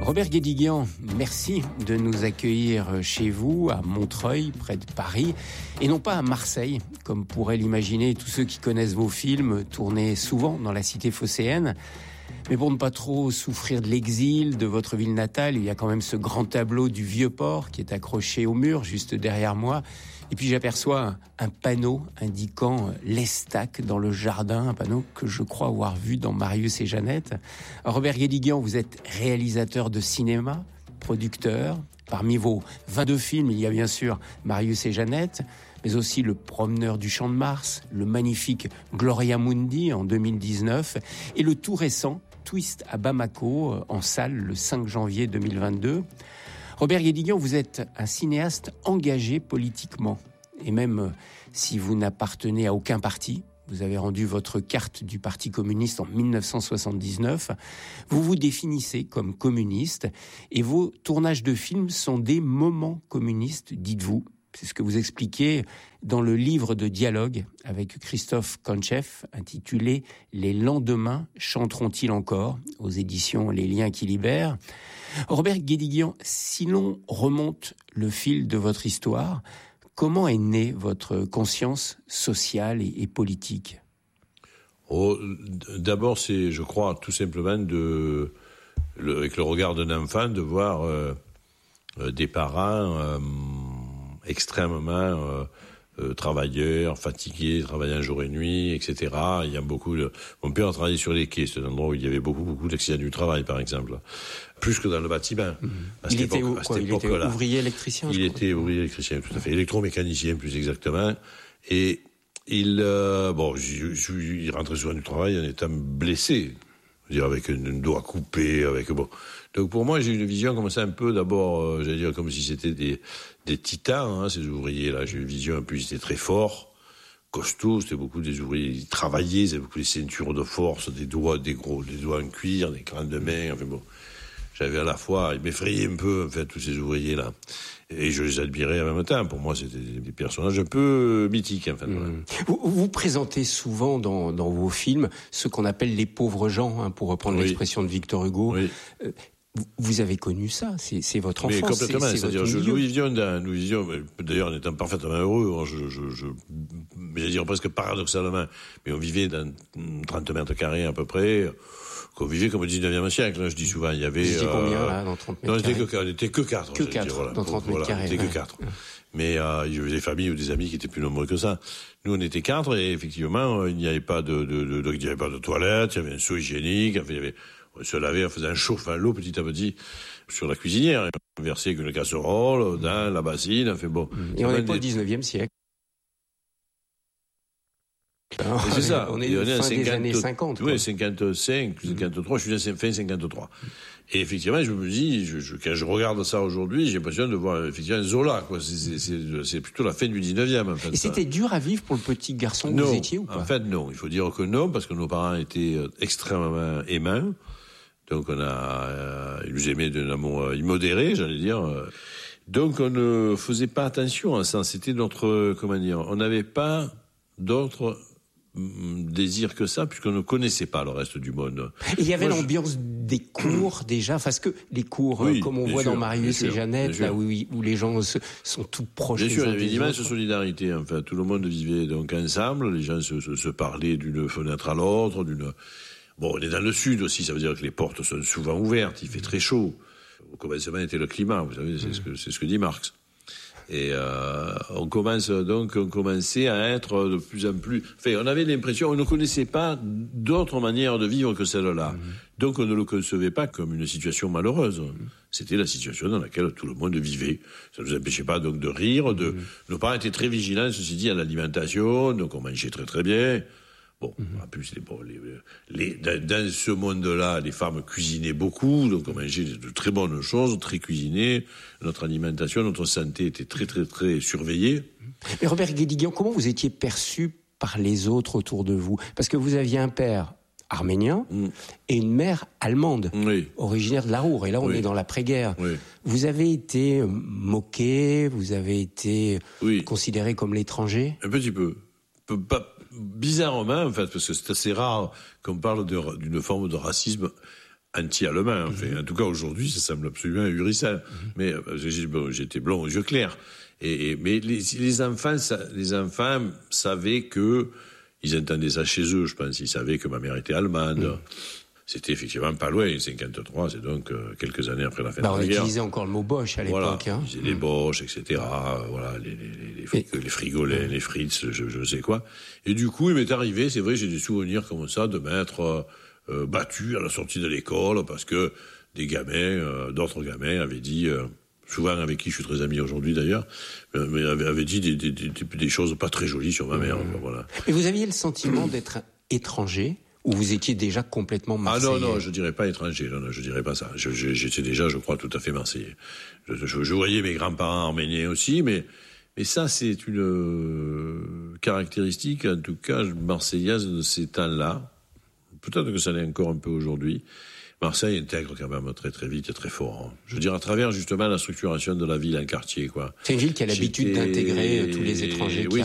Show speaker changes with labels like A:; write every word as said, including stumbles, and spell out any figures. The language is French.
A: Robert Guédiguian, merci de nous accueillir chez vous, à Montreuil, près de Paris, et non pas à Marseille, comme pourraient l'imaginer tous ceux qui connaissent vos films, tournés souvent dans la cité phocéenne. Mais pour ne pas trop souffrir de l'exil de votre ville natale, il y a quand même ce grand tableau du Vieux-Port qui est accroché au mur, juste derrière moi. Et puis j'aperçois un panneau indiquant l'Estac dans le jardin, un panneau que je crois avoir vu dans Marius et Jeannette. Robert Guédiguian, vous êtes réalisateur de cinéma, producteur. Parmi vos vingt-deux films, il y a bien sûr Marius et Jeannette, mais aussi Le Promeneur du Champ de Mars, le magnifique Gloria Mundi en deux mille dix-neuf et le tout récent Twist à Bamako en salle le cinq janvier deux mille vingt-deux. Robert Guédiguian, vous êtes un cinéaste engagé politiquement. Et même si vous n'appartenez à aucun parti, vous avez rendu votre carte du Parti communiste en dix-neuf cent soixante-dix-neuf, vous vous définissez comme communiste et vos tournages de films sont des moments communistes, dites-vous. C'est ce que vous expliquez dans le livre de dialogue avec Christophe Kontchev, intitulé « Les lendemains chanteront-ils encore ?» aux éditions Les Liens qui libèrent. Robert Guédiguian, si l'on remonte le fil de votre histoire, comment est née votre conscience sociale et, et politique ?
B: Oh, d'abord, c'est, je crois, tout simplement, de, le, avec le regard d'un enfant, de voir euh, des parents euh, extrêmement euh, euh, travailleurs, fatigués, travaillant jour et nuit, et cetera. Il y a beaucoup de... Mon père a travaillé sur les quais, c'est un endroit où il y avait beaucoup, beaucoup d'accidents du travail, par exemple. Plus que dans le bâtiment. Mmh. À
A: il,
B: cette
A: était,
B: époque,
A: où, quoi, il était ouvrier électricien.
B: Il était ouvrier électricien, tout à fait. Électromécanicien, plus exactement. Et il, euh, bon, je, je, il rentrait souvent du travail en étant blessé. C'est-à-dire avec un doigt coupé, avec, bon. Donc pour moi, j'ai une vision comme ça un peu, d'abord, euh, j'allais dire comme si c'était des, des titans, hein, ces ouvriers-là. J'ai une vision un peu, ils étaient très forts, costauds, c'était beaucoup des ouvriers, ils travaillaient, ils avaient beaucoup de ceintures de force, des doigts, des gros, des doigts en cuir, des crânes de main, enfin bon. J'avais à la fois, ils m'effrayaient un peu, en fait, tous ces ouvriers-là. Et je les admirais en même temps. Pour moi, c'était des personnages un peu mythiques, en fait. Mmh. Voilà.
A: Vous, vous présentez souvent dans, dans vos films ce qu'on appelle les pauvres gens, hein, pour reprendre oui. l'expression de Victor Hugo. Oui. Euh, vous avez connu ça, c'est, c'est votre enfance.
B: Mais complètement,
A: c'est, c'est
B: c'est-à-dire, je, nous vivions dans, nous vivions, d'ailleurs, en étant parfaitement heureux, je, je, je, je vais dire presque paradoxalement, mais on vivait dans trente mètres carrés à peu près, qu'on vivait comme au dix-neuvième siècle, là, je dis souvent, il y avait...
A: Vous étiez euh, combien, là, dans trente mètres
B: non,
A: carrés?
B: Non, on n'était que quatre.
A: Que quatre, voilà, dans trente mètres carrés.
B: On n'était que quatre. Mais euh, il y avait des familles ou des amis qui étaient plus nombreux que ça. Nous, on était quatre, et effectivement, il n'y avait pas de, de, de, de il n'y avait pas de toilette, il y avait un seau hygiénique, enfin, il y avait, on se lavait, on faisait un chauffe à l'eau petit à petit sur la cuisinière. On versait une casserole dans la bassine, enfin bon.
A: Et on n'est pas au dix-neuvième siècle.
B: Alors, c'est ça.
A: On est, on est fin cinquante, des années cinquante.
B: Oui, cinquante-cinq, cinquante-trois, je suis fin cinquante-trois. Et effectivement, je me dis, je, je, quand je regarde ça aujourd'hui, j'ai l'impression de voir effectivement Zola, quoi. C'est, c'est, c'est, c'est plutôt la fin du dix-neuvième, en fait.
A: Et c'était dur à vivre pour le petit garçon que
B: non,
A: vous étiez, ou pas?
B: En fait, non. Il faut dire que non, parce que nos parents étaient extrêmement aimants. Donc on a, euh, ils nous aimaient d'un amour immodéré, j'allais dire. Donc on ne faisait pas attention à ça. C'était notre, comment dire, on n'avait pas d'autres désir que ça, puisqu'on ne connaissait pas le reste du monde.
A: Et il y avait
B: Moi,
A: l'ambiance
B: je...
A: des cours déjà, parce que les cours,
B: oui,
A: comme on voit
B: sûr,
A: dans Marius et Jeannette, là où, où les gens se, sont tout proches.
B: Bien
A: des
B: sûr, il y
A: uns
B: avait une
A: des
B: immense
A: autres.
B: solidarité. Enfin, tout le monde vivait donc ensemble. Les gens se, se, se parlaient d'une fenêtre à l'autre. D'une. Bon, on est dans le sud aussi, ça veut dire que les portes sont souvent ouvertes. Il fait très chaud. Au commencement était le climat, vous savez, c'est, mmh. ce, que, c'est ce que dit Marx. Et euh, on commence donc, on commençait à être de plus en plus... Enfin, on avait l'impression, on ne connaissait pas d'autre manière de vivre que celle-là. Mmh. Donc on ne le concevait pas comme une situation malheureuse. Mmh. C'était la situation dans laquelle tout le monde vivait. Ça ne nous empêchait pas donc de rire. De... Mmh. Nos parents étaient très vigilants, ceci dit, à l'alimentation, donc on mangeait très très bien. Bon, mmh. en plus, les, bon, les, les, dans, dans ce monde-là, les femmes cuisinaient beaucoup, donc on mangeait de très bonnes choses, très cuisinées. Notre alimentation, notre santé était très, très, très surveillée.
A: Mais Robert Guédiguian, comment vous étiez perçu par les autres autour de vous? Parce que vous aviez un père arménien mmh. et une mère allemande,
B: oui.
A: originaire de la Ruhr. Et là, on oui. est dans l'après-guerre. Oui. Vous avez été moqué, vous avez été oui. considéré comme l'étranger?
B: Un petit peu. Pas... Bizarrement, en fait, parce que c'est assez rare qu'on parle de, d'une forme de racisme anti-allemand. Enfin, mmh. En tout cas, aujourd'hui, ça semble absolument ahurissant. Mmh. Mais euh, bon, j'étais blond aux yeux clairs. Et, et, mais les, les, enfants, ça, les enfants savaient que... Ils entendaient ça chez eux, je pense. Ils savaient que ma mère était allemande. Mmh. C'était effectivement pas loin, cinquante-trois, c'est donc euh, quelques années après la fin
A: bah,
B: de la guerre.
A: On utilisait encore le mot Bosch à l'époque.
B: Voilà,
A: hein.
B: ils disaient les Bosch, et cetera. Euh, voilà, les, les, les, frigo, les frigolins, les Fritz, je, je sais quoi. Et du coup, il m'est arrivé, c'est vrai, j'ai des souvenirs comme ça de m'être euh, battu à la sortie de l'école parce que des gamins, euh, d'autres gamins avaient dit... Euh, souvent avec qui je suis très ami aujourd'hui d'ailleurs, mais avait, avait dit des, des, des, des choses pas très jolies sur ma mère. Mmh. Voilà.
A: Et vous aviez le sentiment d'être étranger ou vous étiez déjà complètement marseillais?
B: Ah non, non, je dirais pas étranger, non, non, je dirais pas ça. Je, je, j'étais déjà, je crois, tout à fait marseillais. Je, je, je voyais mes grands-parents arméniens aussi, mais, mais ça, c'est une euh, caractéristique, en tout cas, marseillaise de ces temps-là. Peut-être que ça l'est encore un peu aujourd'hui. Marseille intègre quand même très très vite et très fort. Hein. Je veux dire, à travers justement la structuration de la ville en quartier, quoi.
A: C'est une ville qui a l'habitude J'étais... d'intégrer tous les étrangers qui oui,